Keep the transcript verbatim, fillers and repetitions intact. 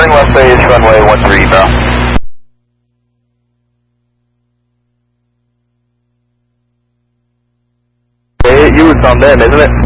turning left base, runway one three, bro. Hey, you, it's on them, isn't it?